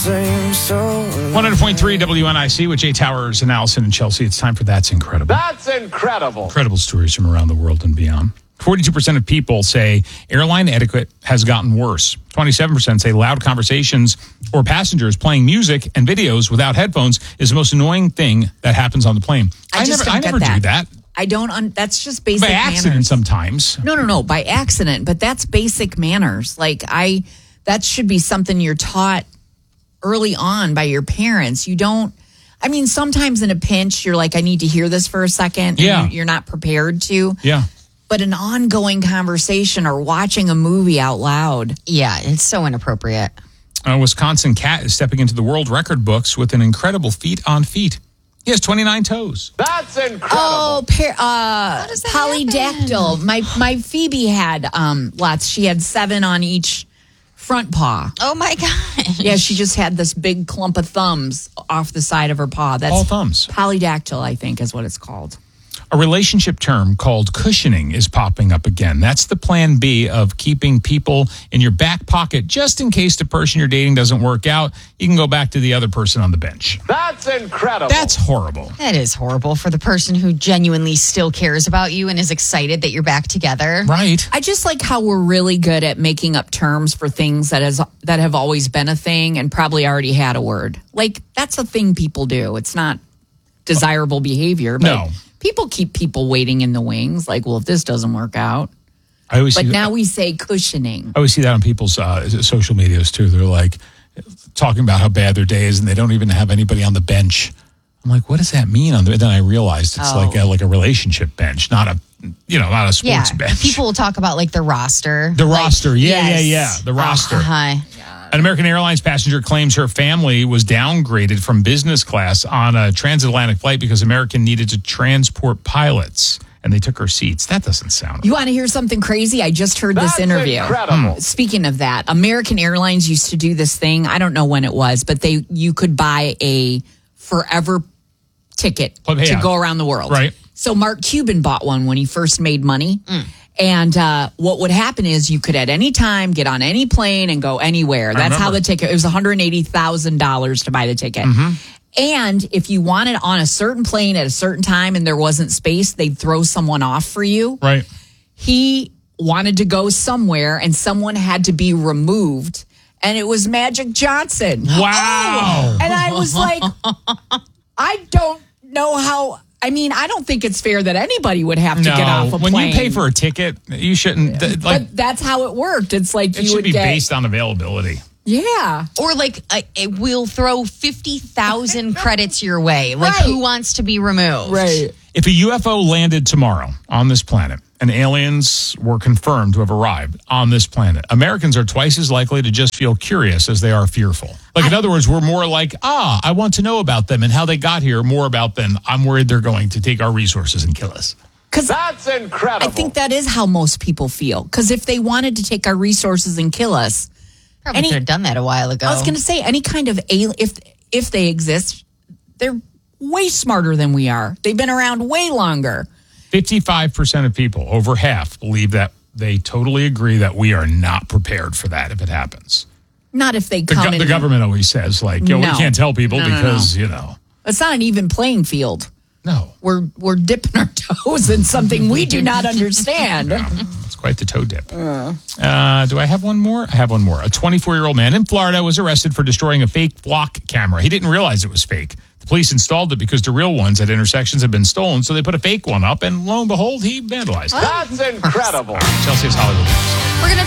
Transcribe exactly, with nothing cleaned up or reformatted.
same soul. one hundred point three W N I C with Jay Towers and Allison and Chelsea. It's time for That's Incredible. That's incredible. Incredible stories from around the world and beyond. forty-two percent of people say airline etiquette has gotten worse. twenty-seven percent say loud conversations or passengers playing music and videos without headphones is the most annoying thing that happens on the plane. I, just never, don't I never get do that. I don't. Un- that's just basic By accident manners. sometimes. No, no, no. By accident, but that's basic manners. Like I, that should be something you're taught early on by your parents. You don't. I mean, sometimes in a pinch, you're like, I need to hear this for a second. Yeah. And you're not prepared to. Yeah. But an ongoing conversation or watching a movie out loud. Yeah, it's so inappropriate. A Wisconsin cat is stepping into the world record books with an incredible feat on feet. He has twenty-nine toes. That's incredible. Oh, par- uh, does that polydactyl. happen? My my Phoebe had um lots. She had seven on each front paw. Oh my gosh. Yeah, she just had this big clump of thumbs off the side of her paw. That's All thumbs. polydactyl, I think, is what it's called. A relationship term called cushioning is popping up again. That's the plan B of keeping people in your back pocket just in case the person you're dating doesn't work out. You can go back to the other person on the bench. That's incredible. That's horrible. That is horrible for the person who genuinely still cares about you and is excited that you're back together. Right. I just like how we're really good at making up terms for things that has that have always been a thing and probably already had a word. Like that's a thing people do. It's not desirable behavior, but No. people keep people waiting in the wings. Like, well, if this doesn't work out, I always but see now we say cushioning. I always see that on people's uh, social medias too. They're like talking about how bad their day is, and they don't even have anybody on the bench. I'm like, what does that mean? On the, then I realized it's Oh. like a, like a relationship bench, not a you know not a Yeah. sports bench. People will talk about like the roster. the Like, roster, yeah, yes. yeah, yeah, the roster. Uh-huh. An American Airlines passenger claims her family was downgraded from business class on a transatlantic flight because American needed to transport pilots, and they took her seats. That doesn't sound. You want to hear something crazy? I just heard That's this interview. incredible. Hmm. Speaking of that, American Airlines used to do this thing. I don't know when it was, but they you could buy a forever ticket Oh, yeah. to go around the world. Right. So Mark Cuban bought one when he first made money. And uh, what would happen is you could at any time get on any plane and go anywhere. That's how remember. the ticket, it was one hundred eighty thousand dollars to buy the ticket. And if you wanted on a certain plane at a certain time and there wasn't space, they'd throw someone off for you. Right. He wanted to go somewhere and someone had to be removed. And it was Magic Johnson. Wow. And I was like, I don't know how. I mean, I don't think it's fair that anybody would have to No, get off a when plane. you pay for a ticket, you shouldn't. th- like, but that's how it worked. It's like it you should would be get. based on availability. Yeah. Or like uh, it will throw fifty thousand credits your way. Like Right. who wants to be removed? Right. If a U F O landed tomorrow on this planet and aliens were confirmed to have arrived on this planet, Americans are twice as likely to just feel curious as they are fearful. Like, in other words, we're more like, ah, I want to know about them and how they got here more about than I'm worried they're going to take our resources and kill us. Because That's incredible. I think that is how most people feel. Because if they wanted to take our resources and kill us, Probably Any- could have done that a while ago. I was going to say any kind of alien, if if they exist, they're way smarter than we are. They've been around way longer. fifty-five percent of people, over half, believe that they totally agree that we are not prepared for that if it happens. Not if they The, come go- in. the government always says, like, yo, No. we can't tell people No, no, because, you know, It's not an even playing field. no. We're we're dipping our toes in something we do not understand. It's quite the toe dip. Uh, do I have one more? I have one more. A twenty-four-year-old man in Florida was arrested for destroying a fake block camera. He didn't realize it was fake. The police installed it because the real ones at intersections had been stolen, so they put a fake one up, and lo and behold, he vandalized it. That's incredible. Chelsea's Hollywood News. We're going to